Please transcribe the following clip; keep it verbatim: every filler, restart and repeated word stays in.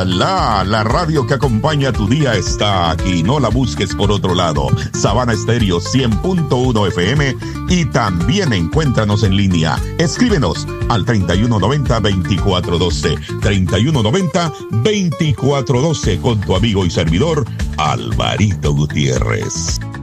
la, la, la radio que acompaña tu día está aquí. No la busques por otro lado. Sabana Estéreo cien punto uno F M y también encuéntranos en línea. Escríbenos al treinta y uno noventa, veinticuatro doce. treinta y uno noventa, veinticuatro doce con tu amigo y servidor Alvarito Gutiérrez.